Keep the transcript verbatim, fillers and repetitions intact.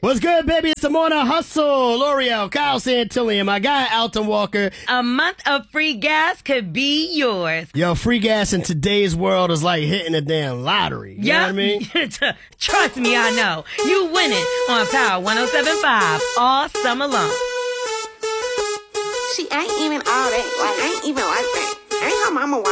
What's good, baby? It's the Morning Hustle. L'Oreal, Kyle Santillion, my guy, Alton Walker. A month of free gas could be yours. Yo, free gas in today's world is like hitting a damn lottery. You yep. know what I mean? Trust me, I know. You winning on Power one oh seven point five all summer long. She ain't even all that. Like, ain't even like that. Ain't her mama